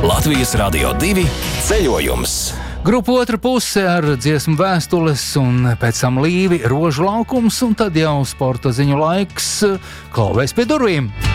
Latvijas Radio 2 ceļojums. Grupa otra puse ar dziesmu Vēstules un pēc tam Līvi Rožu laukums, un tad jau sporta ziņu laiks klauvēs pie durvīm.